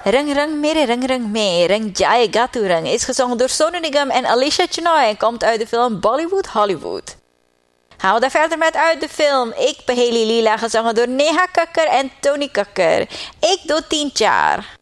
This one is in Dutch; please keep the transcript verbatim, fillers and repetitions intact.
Ring Ring Mere Ring Ring Me, Ring Jayega Tu Ring is gezongen door Sonu Nigam en Alicia Chenoy en komt uit de film Bollywood Hollywood. Gaan we daar verder met uit de film Ik ben Haley Lila, gezongen door Neha Kakkar en Tony Kakkar. Ik doe tien jaar.